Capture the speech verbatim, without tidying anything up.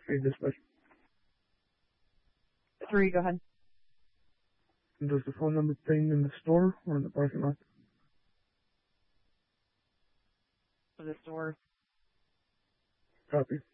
Hey, dispatch. Three, go ahead. Does the phone number ping in the store or in the parking lot? For the store. Copy.